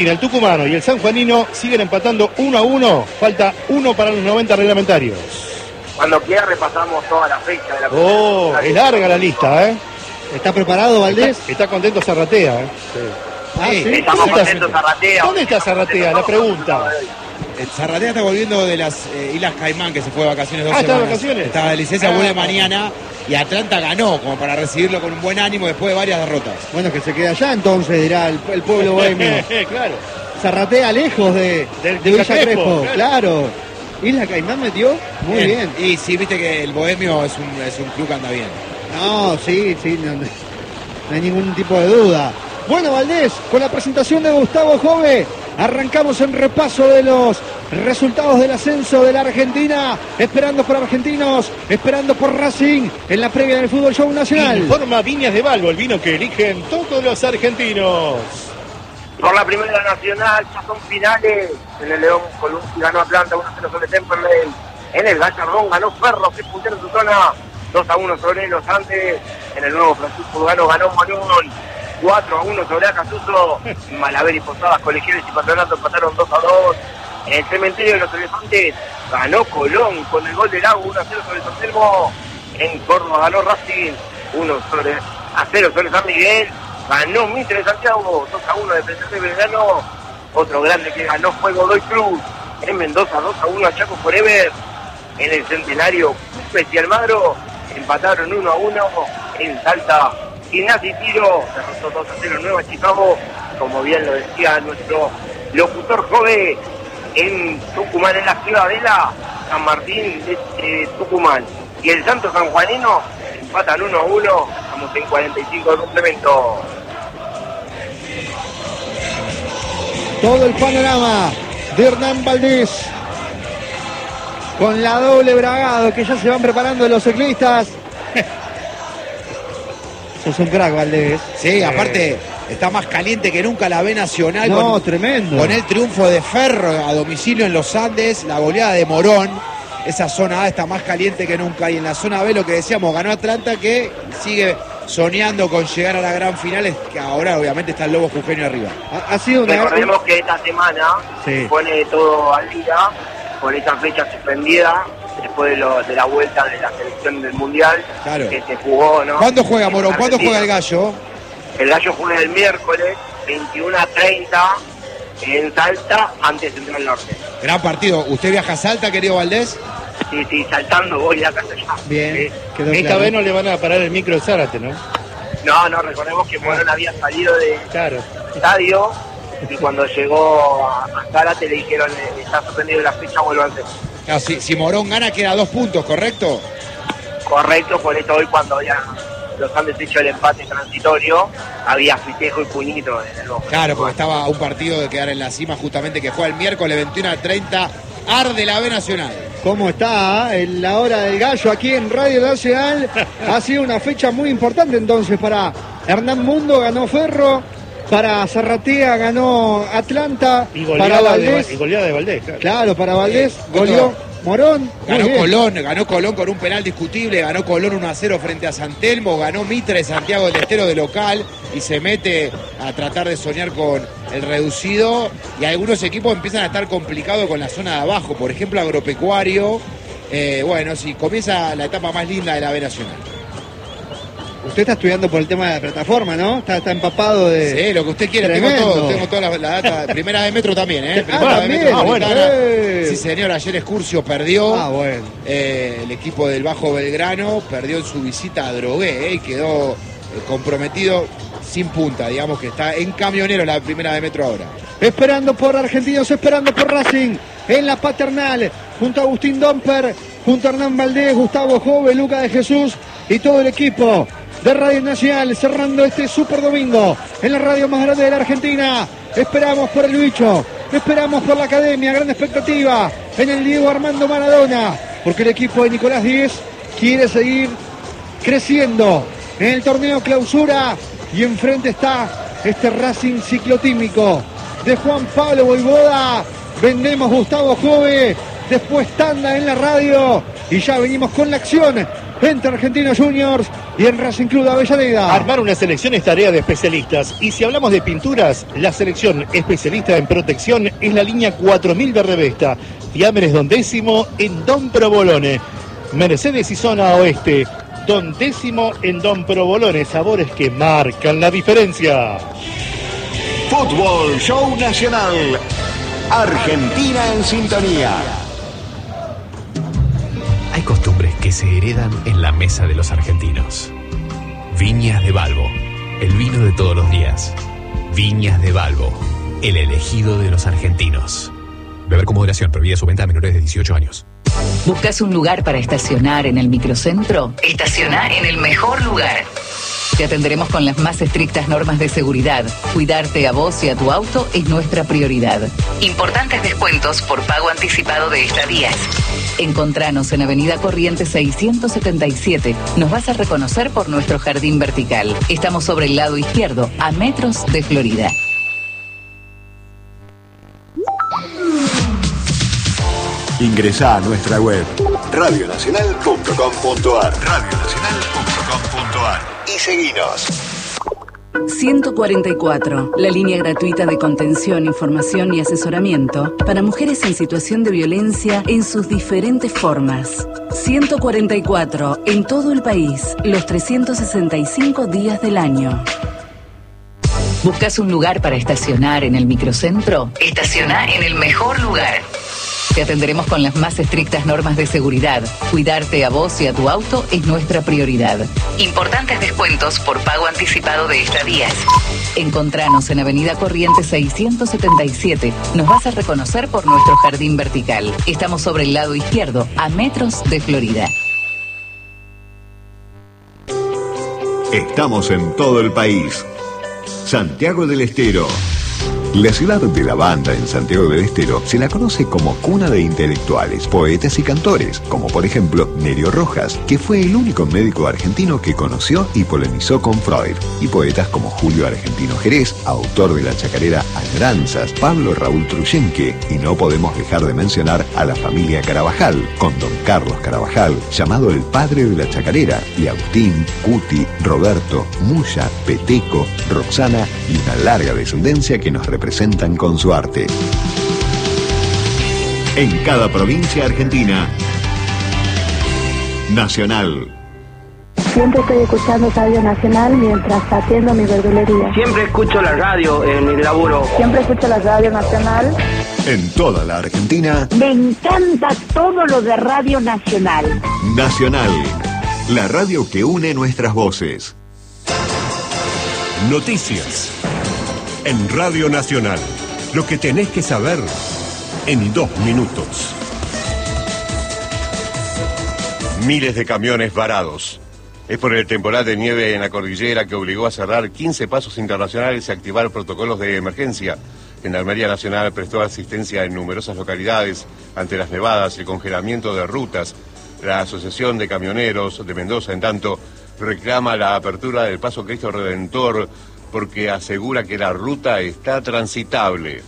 El tucumano y el sanjuanino siguen empatando 1-1. Falta 1 para los 90 reglamentarios. Cuando quiera repasamos toda la fecha de la primera. Es larga la lista, ¿eh? ¿Está preparado, Valdés? Está contento Zarratea, ¿eh? Sí. Estamos contentos, Zarratea. ¿Dónde está Zarratea? La pregunta. Zarratea está volviendo de las Islas Caimán, que se fue de vacaciones 2 semanas. ¿Está de vacaciones? Estaba de licencia, vuelve mañana. Y Atlanta ganó, como para recibirlo con un buen ánimo después de varias derrotas. Bueno, que se quede allá entonces, dirá el pueblo bohemio. Claro. Zarratea lejos de Villa Crespo. Claro. Isla Caimán metió muy bien. Y sí, viste que el bohemio es un club que anda bien. No, sí, no hay ningún tipo de duda. Bueno, Valdés, con la presentación de Gustavo Jove, arrancamos en repaso de los resultados del ascenso de la Argentina, esperando por argentinos, esperando por Racing en la previa del Fútbol Show Nacional. Informa Viñas de Balbo, el vino que eligen todos los argentinos. Por la primera nacional, ya son finales. En el León, Columbus ganó Atlanta 1-0 sobre Temperley. En el Gallardón ganó Ferro, que es puntero en su zona, 2-1 sobre los Andes. En el nuevo Francisco Lugano ganó Morón, 4-1 sobre Acasuso. Malaver y Posadas, Colegiales y Patronato empataron 2-2. En el Cementerio de los Elefantes ganó Colón con el gol del Lago 1-0 sobre San Telmo. En Córdoba ganó Racing 1-0 sobre San Miguel. Ganó Mitre de Santiago 2-1 de Presidente Belgrano. Otro grande que ganó fue Godoy Cruz. En Mendoza 2-1 a Chaco Forever. En el Centenario Cupes y Almagro empataron 1-1. En Salta Gimnasia y Tiro derrotó 2-0 Nueva Chicago. Como bien lo decía nuestro locutor Jove, en Tucumán, en la Ciudadela, San Martín de Tucumán y el Santo Sanjuanino empatan 1-1. Estamos en 45 de complemento. Todo el panorama de Hernán Valdés con la doble bragado que ya se van preparando los ciclistas. Sos un crack, Valdés. Sí, aparte está más caliente que nunca la B Nacional. No, tremendo. Con el triunfo de Ferro a domicilio en los Andes, la goleada de Morón. Esa zona A está más caliente que nunca. Y en la zona B, lo que decíamos, ganó Atlanta, que sigue soñando con llegar a la gran final. Es que ahora obviamente está el Lobo Jujeño arriba. Ha sido una... Recordemos que esta semana se pone todo al día con esta fecha suspendida después de la vuelta de la selección del Mundial, claro, que se jugó, ¿no? ¿Cuándo juega Morón? ¿Cuándo juega el Gallo? El Gallo juega el miércoles 21:30 en Salta ante Central Norte. Gran partido. ¿Usted viaja a Salta, querido Valdés? Sí, saltando voy a casa ya. Bien. Esta vez no le van a parar el micro de Zárate, ¿no? No, recordemos que Morón había salido de estadio y cuando llegó a Zárate le dijeron está suspendido la fecha, vuelvanse. No, si Morón gana queda 2 puntos, ¿correcto? Correcto, por eso hoy cuando ya los Andes hecho el empate transitorio, había festejo y puñito en el box. Claro, porque estaba a un partido de quedar en la cima, justamente, que juega el miércoles 21:30, arde la B Nacional. ¿Cómo está en la hora del Gallo aquí en Radio Nacional? Ha sido una fecha muy importante entonces para Hernán Mundo, ganó Ferro, para Zarratea ganó Atlanta, y para Valdés. Y goleada de Valdés, claro, para Valdés goleó Morón. Ganó Colón con un penal discutible, ganó Colón 1-0 frente a San Telmo, ganó Mitre de Santiago del Estero de local y se mete a tratar de soñar con el reducido, y algunos equipos empiezan a estar complicados con la zona de abajo, por ejemplo Agropecuario. Bueno, si comienza la etapa más linda de la B Nacional. Usted está estudiando por el tema de la plataforma, ¿no? Está empapado de... Sí, lo que usted quiera. Tengo toda la data. Primera de Metro también, ¿eh? Primera de Metro. Bueno. Sí, señor, ayer Excursio perdió. Bueno. El equipo del Bajo Belgrano perdió en su visita a Drogué, y quedó comprometido sin punta, digamos que está en camionero la Primera de Metro ahora. Esperando por Argentinos, esperando por Racing, en la Paternal, junto a Agustín Domper, junto a Hernán Valdés, Gustavo Jove, Luca de Jesús y todo el equipo de Radio Nacional, cerrando este super domingo en la radio más grande de la Argentina. Esperamos por el bicho, esperamos por la academia, gran expectativa en el Diego Armando Maradona, porque el equipo de Nicolás Díez quiere seguir creciendo en el torneo clausura, y enfrente está este Racing ciclotímico de Juan Pablo Voivoda. Vendemos Gustavo Jove, después tanda en la radio y ya venimos con la acción entre Argentinos Juniors y en Racing Club de Avellaneda. Armar una selección es tarea de especialistas. Y si hablamos de pinturas, la selección especialista en protección es la línea 4000 de Revesta. Fiambres Don Décimo en Don Provolone. Mercedes y zona oeste. Don Décimo en Don Provolone. Sabores que marcan la diferencia. Fútbol Show Nacional. Argentina en sintonía. Hay costumbres que se heredan en la mesa de los argentinos. Viñas de Balbo, el vino de todos los días. Viñas de Balbo, el elegido de los argentinos. Beber con moderación, prohibida su venta a menores de 18 años. ¿Buscas un lugar para estacionar en el microcentro? Estaciona en el mejor lugar. Te atenderemos con las más estrictas normas de seguridad. Cuidarte a vos y a tu auto es nuestra prioridad. Importantes descuentos por pago anticipado de estadías. Encontranos en Avenida Corrientes 677. Nos vas a reconocer por nuestro jardín vertical. Estamos sobre el lado izquierdo, a metros de Florida. Ingresá a nuestra web radionacional.com.ar y seguinos. 144, la línea gratuita de contención, información y asesoramiento para mujeres en situación de violencia en sus diferentes formas. 144, en todo el país, los 365 días del año. ¿Buscas un lugar para estacionar en el microcentro? Estaciona en el mejor lugar. Te atenderemos con las más estrictas normas de seguridad. Cuidarte a vos y a tu auto es nuestra prioridad. Importantes descuentos por pago anticipado de estadías. Encontranos en Avenida Corrientes 677. Nos vas a reconocer por nuestro jardín vertical. Estamos sobre el lado izquierdo, a metros de Florida. Estamos en todo el país. Santiago del Estero. La ciudad de la banda en Santiago del Estero se la conoce como cuna de intelectuales, poetas y cantores, como por ejemplo Nerio Rojas, que fue el único médico argentino que conoció y polemizó con Freud, y poetas como Julio Argentino Jerez, autor de la chacarera Añoranzas, Pablo Raúl Truyenque, y no podemos dejar de mencionar a la familia Carabajal, con don Carlos Carabajal, llamado el padre de la chacarera, y Agustín, Cuti, Roberto, Muya, Peteco, Roxana y una larga descendencia que nos representan con su arte. En cada provincia argentina, Nacional. Siempre estoy escuchando Radio Nacional mientras atiendo mi verdulería. Siempre escucho la radio en mi laburo. Siempre escucho la Radio Nacional. En toda la Argentina, Me encanta todo lo de Radio Nacional. Nacional, la radio que une nuestras voces. Noticias. En Radio Nacional, lo que tenés que saber en 2 minutos. Miles de camiones varados. Es por el temporal de nieve en la cordillera que obligó a cerrar 15 pasos internacionales y activar protocolos de emergencia. Gendarmería Nacional prestó asistencia en numerosas localidades ante las nevadas y el congelamiento de rutas. La Asociación de Camioneros de Mendoza, en tanto, reclama la apertura del Paso Cristo Redentor porque asegura que la ruta está transitable.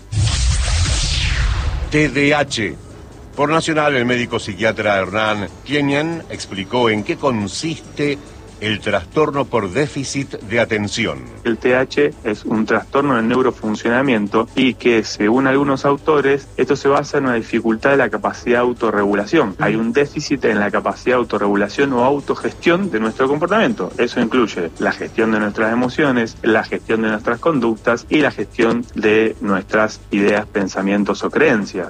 TDAH. Por Nacional, el médico psiquiatra Hernán Kienian explicó en qué consiste el trastorno por déficit de atención. El TDAH es un trastorno del neurofuncionamiento y que, según algunos autores, esto se basa en una dificultad de la capacidad de autorregulación. Hay un déficit en la capacidad de autorregulación o autogestión de nuestro comportamiento. Eso incluye la gestión de nuestras emociones, la gestión de nuestras conductas y la gestión de nuestras ideas, pensamientos o creencias.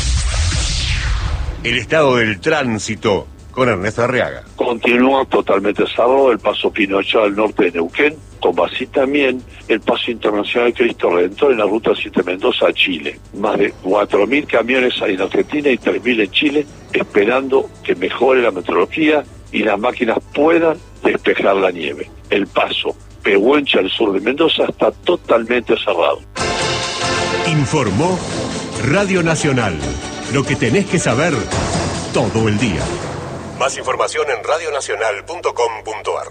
El estado del tránsito con Ernesto Arriaga. Continúa totalmente cerrado el paso Pinocho al norte de Neuquén, como así también el paso internacional Cristo Redentor en la ruta 7 Mendoza a Chile. Más de 4.000 camiones hay en Argentina y 3.000 en Chile, esperando que mejore la meteorología y las máquinas puedan despejar la nieve. El paso Pehuenche al sur de Mendoza está totalmente cerrado. Informó Radio Nacional. Lo que tenés que saber todo el día. Más información en radionacional.com.ar.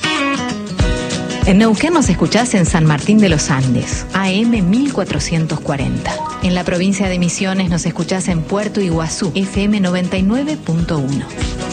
En Neuquén nos escuchás en San Martín de los Andes, AM 1440. En la provincia de Misiones nos escuchás en Puerto Iguazú, FM 99.1.